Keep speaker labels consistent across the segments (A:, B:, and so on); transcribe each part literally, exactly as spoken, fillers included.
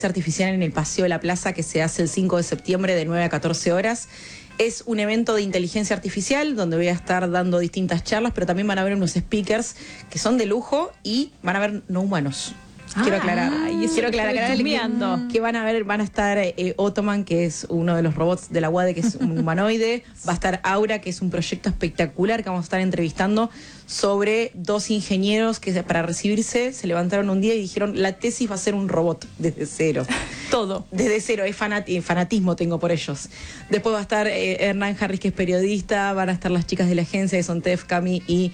A: Artificial en el Paseo de la Plaza, que se hace el cinco de septiembre de nueve a catorce horas. Es un evento de inteligencia artificial donde voy a estar dando distintas charlas, pero también van a haber unos speakers que son de lujo y van a haber no humanos. Ah, quiero aclarar,
B: y
A: quiero aclarar que, que van a ver, van a estar eh, Ottoman, que es uno de los robots de la U A D E, que es un humanoide, va a estar Aura, que es un proyecto espectacular que vamos a estar entrevistando sobre dos ingenieros que para recibirse se levantaron un día y dijeron la tesis va a ser un robot desde cero.
B: Todo.
A: Desde cero, es fanati fanatismo tengo por ellos. Después va a estar eh, Hernán Harris, que es periodista, van a estar las chicas de la agencia, que son Tef, Cami y...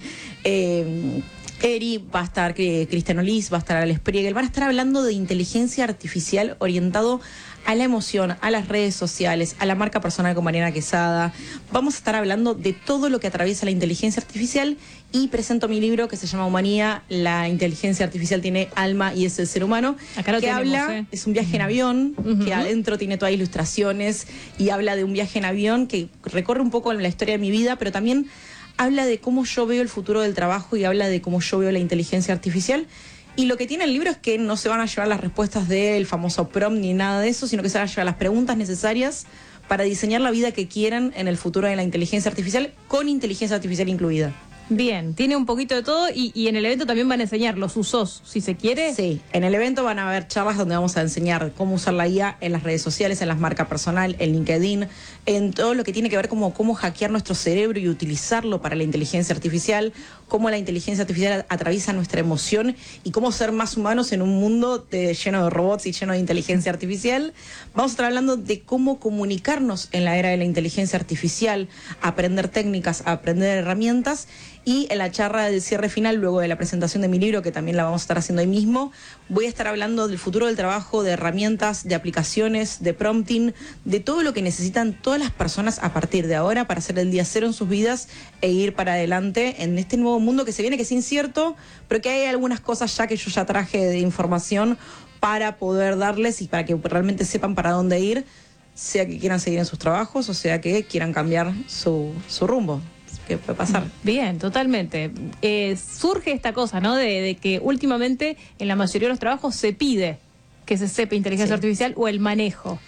A: Eh, Eri, va a estar eh, Cristiano Liz, va a estar Alex Priegel, van a estar hablando de inteligencia artificial orientado a la emoción, a las redes sociales, a la marca personal con Mariana Quesada. Vamos a estar hablando de todo lo que atraviesa la inteligencia artificial y presento mi libro que se llama Humanía, la inteligencia artificial tiene alma y es el ser humano.
B: Acá lo
A: que
B: tenemos,
A: habla,
B: ¿eh?
A: Es un viaje en avión, uh-huh. que adentro tiene todas ilustraciones y habla de un viaje en avión que recorre un poco la historia de mi vida, pero también habla de cómo yo veo el futuro del trabajo y habla de cómo yo veo la inteligencia artificial. Y lo que tiene el libro es que no se van a llevar las respuestas del famoso prompt ni nada de eso, sino que se van a llevar las preguntas necesarias para diseñar la vida que quieran en el futuro de la inteligencia artificial, con inteligencia artificial incluida.
B: Bien, tiene un poquito de todo y, y en el evento también van a enseñar los usos, si se quiere.
A: Sí, en el evento van a haber charlas donde vamos a enseñar cómo usar la I A en las redes sociales, en las marcas personal, en LinkedIn, en todo lo que tiene que ver como cómo hackear nuestro cerebro y utilizarlo para la inteligencia artificial, cómo la inteligencia artificial atraviesa nuestra emoción y cómo ser más humanos en un mundo de, lleno de robots y lleno de inteligencia artificial. Vamos a estar hablando de cómo comunicarnos en la era de la inteligencia artificial, aprender técnicas, aprender herramientas. Y en la charla del cierre final, luego de la presentación de mi libro, que también la vamos a estar haciendo ahí mismo, voy a estar hablando del futuro del trabajo, de herramientas, de aplicaciones, de prompting, de todo lo que necesitan todas las personas a partir de ahora para hacer el día cero en sus vidas e ir para adelante en este nuevo mundo que se viene, que es incierto, pero que hay algunas cosas ya que yo ya traje de información para poder darles y para que realmente sepan para dónde ir, sea que quieran seguir en sus trabajos o sea que quieran cambiar su, su rumbo. ¿Qué puede pasar?
B: Bien, totalmente. Eh, surge esta cosa, ¿no? De, de que últimamente en la mayoría de los trabajos se pide que se sepa inteligencia
A: sí.
B: artificial o el manejo.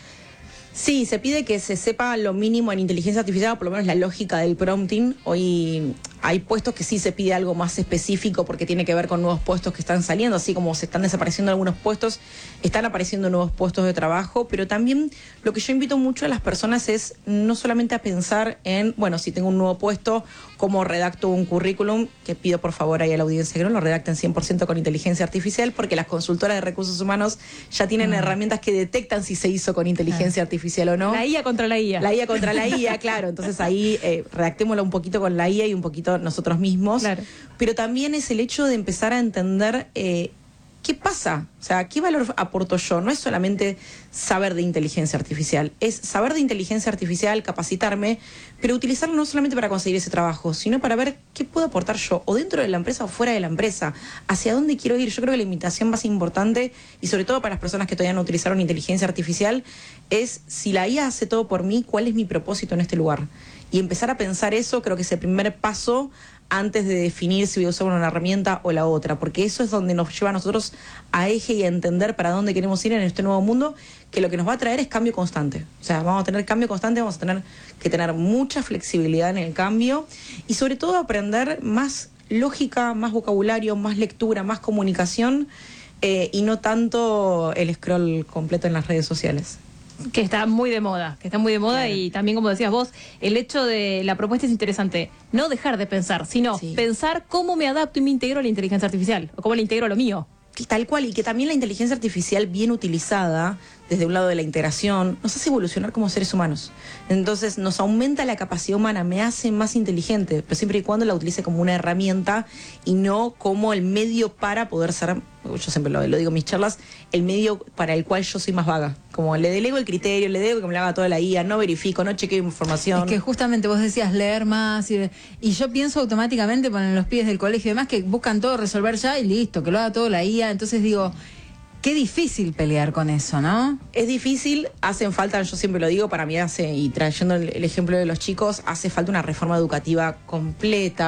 A: Sí, se pide que se sepa lo mínimo en inteligencia artificial, por lo menos la lógica del prompting. Hoy hay puestos que sí se pide algo más específico porque tiene que ver con nuevos puestos que están saliendo, así como se están desapareciendo algunos puestos, están apareciendo nuevos puestos de trabajo, pero también lo que yo invito mucho a las personas es no solamente a pensar en, bueno, si tengo un nuevo puesto, cómo redacto un currículum, que pido por favor ahí a la audiencia que no lo redacten cien por ciento con inteligencia artificial, porque las consultoras de recursos humanos ya tienen mm. herramientas que detectan si se hizo con inteligencia ah. artificial o no.
B: La I A contra la I A.
A: La I A contra la I A, claro. Entonces ahí eh, redactémosla un poquito con la I A y un poquito nosotros mismos.
B: Claro.
A: Pero también es el hecho de empezar a entender eh, qué pasa, o sea, qué valor aporto yo. No es solamente saber de inteligencia artificial, es saber de inteligencia artificial, capacitarme, pero utilizarlo no solamente para conseguir ese trabajo, sino para ver qué puedo aportar yo, o dentro de la empresa o fuera de la empresa, hacia dónde quiero ir. Yo creo que la invitación más importante, y sobre todo para las personas que todavía no utilizaron inteligencia artificial, es si la I A hace todo por mí, ¿cuál es mi propósito en este lugar? Y empezar a pensar eso creo que es el primer paso antes de definir si voy a usar una herramienta o la otra, porque eso es donde nos lleva a nosotros a eje y a entender para dónde queremos ir en este nuevo mundo, que lo que nos va a traer es cambio constante. O sea, vamos a tener cambio constante, vamos a tener que tener mucha flexibilidad en el cambio y sobre todo aprender más lógica, más vocabulario, más lectura, más comunicación eh, y no tanto el scroll completo en las redes sociales.
B: Que está muy de moda, que está muy de moda claro. Y también, como decías vos, el hecho de la propuesta es interesante. No dejar de pensar, sino sí. pensar cómo me adapto y me integro a la inteligencia artificial, o cómo la integro a lo mío.
A: Tal cual, y que también la inteligencia artificial bien utilizada, desde un lado de la integración, nos hace evolucionar como seres humanos. Entonces nos aumenta la capacidad humana, me hace más inteligente, pero siempre y cuando la utilice como una herramienta y no como el medio para poder ser, yo siempre lo, lo digo en mis charlas, el medio para el cual yo soy más vaga. Como le delego el criterio, le delego que me lo haga toda la I A, no verifico, no chequeo información.
C: Es que justamente vos decías leer más y, y yo pienso automáticamente ponen los pibes del colegio y demás que buscan todo resolver ya y listo, que lo haga todo la I A. Entonces digo, qué difícil pelear con eso, ¿no?
A: Es difícil, hacen falta, yo siempre lo digo, para mí hace, y trayendo el, el ejemplo de los chicos, hace falta una reforma educativa completa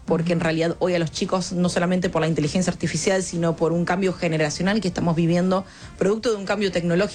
A: porque en realidad hoy a los chicos, no solamente por la inteligencia artificial, sino por un cambio generacional que estamos viviendo, producto de un cambio tecnológico,